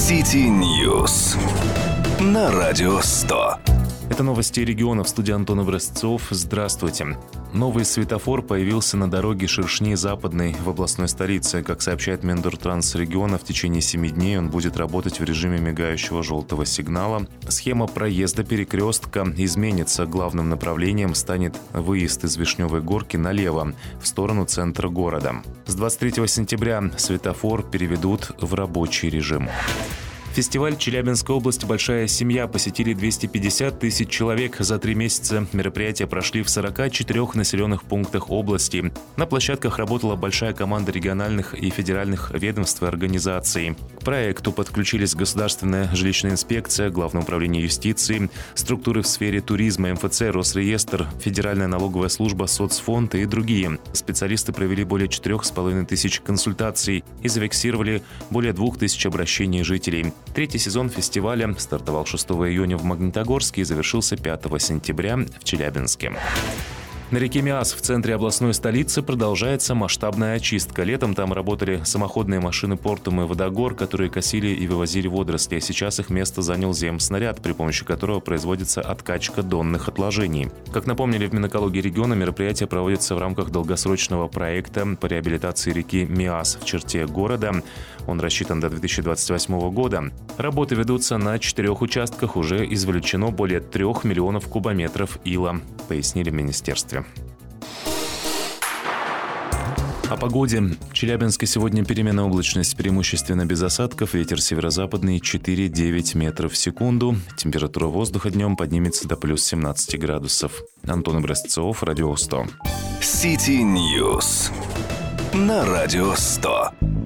City News на Радио 100. Это новости региона. В студии Антон Образцов. Здравствуйте. Новый светофор появился на дороге Шершни-Западной в областной столице. Как сообщает Минтранс региона, в течение 7 дней он будет работать в режиме мигающего желтого сигнала. Схема проезда перекрестка изменится. Главным направлением станет выезд из Вишневой Горки налево, в сторону центра города. С 23 сентября светофор переведут в рабочий режим. Фестиваль «Челябинская область. Большая семья» посетили 250 тысяч человек. За 3 месяца мероприятия прошли в 44 населенных пунктах области. На площадках работала большая команда региональных и федеральных ведомств и организаций. К проекту подключились Государственная жилищная инспекция, Главное управление юстиции, структуры в сфере туризма, МФЦ, Росреестр, Федеральная налоговая служба, Соцфонд и другие. Специалисты провели более 4500 консультаций и зафиксировали более 2000 обращений жителей. Третий сезон фестиваля стартовал 6 июня в Магнитогорске и завершился 5 сентября в Челябинске. На реке Миас в центре областной столицы продолжается масштабная очистка. Летом там работали самоходные машины Портум и Водогор, которые косили и вывозили водоросли. А сейчас их место занял земснаряд, при помощи которого производится откачка донных отложений. Как напомнили в Минэкологии региона, мероприятие проводится в рамках долгосрочного проекта по реабилитации реки Миас в черте города. Он рассчитан до 2028 года. Работы ведутся на 4 участках. Уже извлечено более 3 миллионов кубометров ила, пояснили в министерстве. О погоде. В Челябинске сегодня переменная облачность, преимущественно без осадков. Ветер северо-западный 4-9 метров в секунду. Температура воздуха днем поднимется до плюс 17 градусов. Антон Образцов, Радио 100. City News на Радио 100.